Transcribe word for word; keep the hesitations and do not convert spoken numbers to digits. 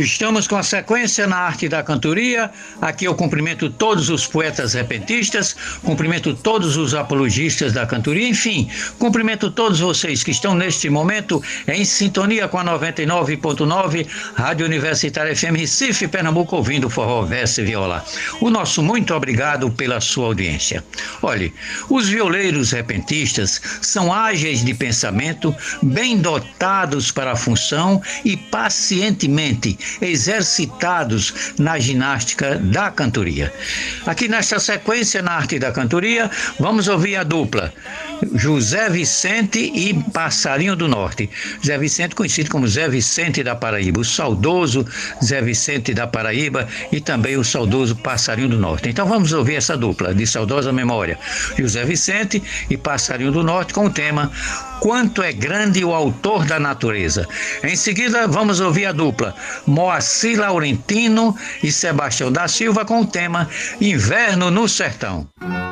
Estamos com a sequência na arte da cantoria. Aqui eu cumprimento todos os poetas repentistas, cumprimento todos os apologistas da cantoria, enfim, cumprimento todos vocês que estão neste momento em sintonia com a noventa e nove ponto nove Rádio Universitária F M Recife, Pernambuco, ouvindo forró, verso e viola. O nosso muito obrigado pela sua audiência. Olhe, os violeiros repentistas são ágeis de pensamento, bem dotados para a função e pacientemente exercitados na ginástica da cantoria. Aqui nesta sequência na arte da cantoria, vamos ouvir a dupla José Vicente e Passarinho do Norte. Zé Vicente, conhecido como Zé Vicente da Paraíba, o saudoso Zé Vicente da Paraíba e também o saudoso Passarinho do Norte. Então vamos ouvir essa dupla de saudosa memória, José Vicente e Passarinho do Norte, com o tema Quanto é Grande o Autor da Natureza. Em seguida vamos ouvir a dupla Moacir Laurentino e Sebastião da Silva com o tema Inverno no Sertão.